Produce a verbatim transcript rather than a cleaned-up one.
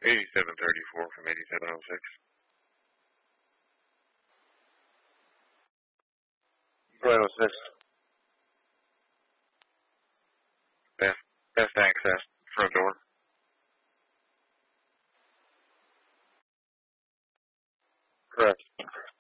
eighty-seven thirty-four from eighty-seven oh six. Go ahead, oh six. Best, best access, front door. Correct.